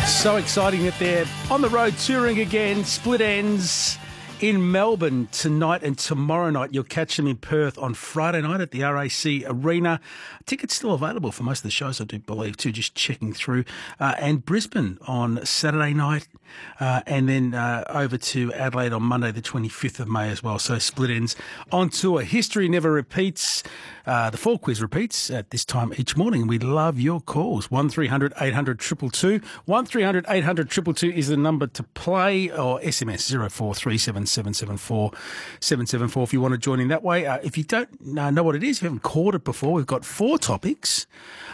So exciting that they're on the road touring again. Split Ends in Melbourne tonight and tomorrow night. You'll catch them in Perth on Friday night at the RAC Arena. Tickets still available for most of the shows, I do believe, too, just checking through. And Brisbane on Saturday night, and then over to Adelaide on Monday, the 25th of May as well. So Split Ends on tour. History never repeats. The fall quiz repeats at this time each morning. We love your calls. 1300 800 222. 1300 800 222 is the number to play, or SMS 0437 774 774 if you want to join in that way. If you don't know what it is, if you haven't called it before, we've got four topics.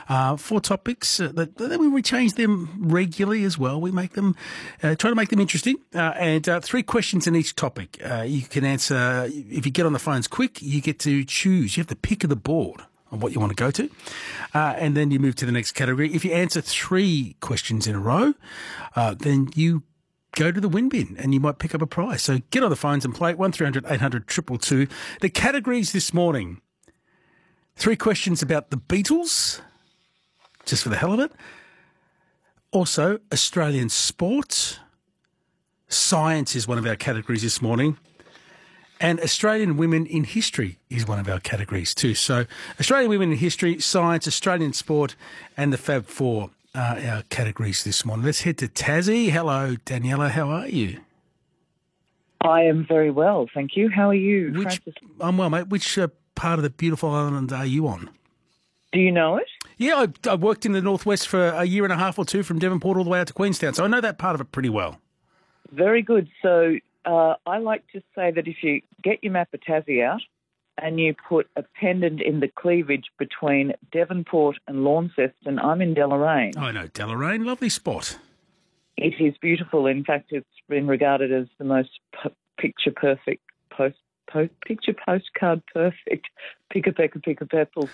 That we change them regularly as well. We make them, try to make them interesting. And three questions in each topic. You can answer, if you get on the phones quick, you get to choose. You have the pick of the board on what you want to go to. And then you move to the next category. If you answer three questions in a row, then you go to the win bin and you might pick up a prize. So get on the phones and play 1300 800 222. The categories this morning: three questions about the Beatles, just for the hell of it. Also, Australian sport. Science is one of our categories this morning. And Australian women in history is one of our categories too. So Australian women in history, science, Australian sport, and the Fab Four are our categories this morning. Let's head to Tassie. Hello, Daniela. How are you? I am very well, thank you. How are you, Francis? I'm well, mate. Which part of the beautiful island are you on? Do you know it? Yeah, I worked in the northwest for a year and a half or two, from Devonport all the way out to Queenstown, so I know that part of it pretty well. Very good. So I like to say that if you get your map of Tassie out and you put a pendant in the cleavage between Devonport and Launceston, I'm in Deloraine. I know Deloraine, lovely spot. It is beautiful. In fact, it's been regarded as the most picture-perfect picture postcard perfect pick-a-peckle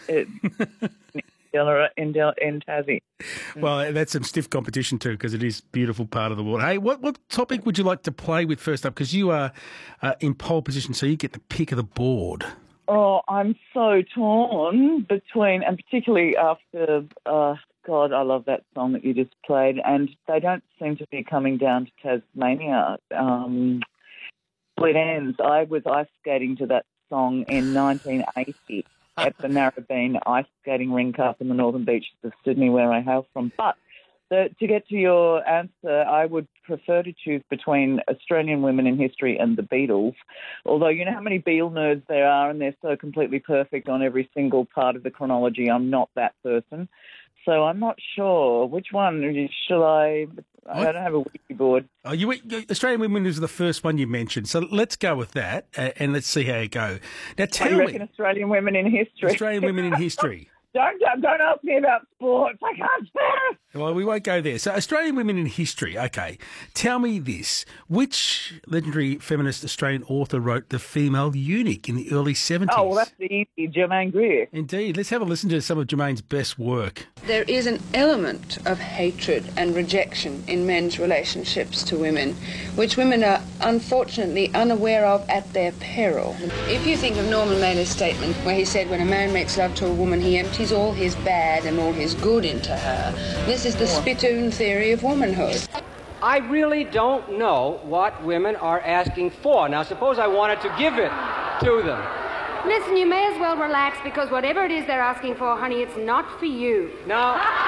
in Tassie. Well, that's some stiff competition too, because it is a beautiful part of the world. Hey, what topic would you like to play with first up? Because you are in pole position, so you get the pick of the board. Oh, I'm so torn between, and particularly after, God, I love that song that you just played, and they don't seem to be coming down to Tasmania. Split Ends. I was ice skating to that song in 1980 at the Narrabeen Ice Skating Rink up in the northern beaches of Sydney, where I hail from. But to get to your answer, I would prefer to choose between Australian women in history and the Beatles, although you know how many Beatle nerds there are and they're so completely perfect on every single part of the chronology. I'm not that person. So I'm not sure. Which one shall I... I don't have a wiki board. Oh, Australian women is the first one you mentioned, so let's go with that and let's see how you go. Now, tell me... You reckon Australian women in history? Australian women in history. Don't ask me about sports. I can't stand it. Well, we won't go there. So Australian women in history. Okay. Tell me this. Which legendary feminist Australian author wrote The Female Eunuch in the early 70s? Oh, well, that's easy. Germaine Greer. Indeed. Let's have a listen to some of Germaine's best work. There is an element of hatred and rejection in men's relationships to women, which women are unfortunately unaware of at their peril. If you think of Norman Mailer's statement where he said when a man makes love to a woman, he empties all his bad and all his good into her, this is the spittoon theory of womanhood. I really don't know what women are asking for. Now, suppose I wanted to give it to them. Listen, you may as well relax, because whatever it is they're asking for, honey, it's not for you. Now,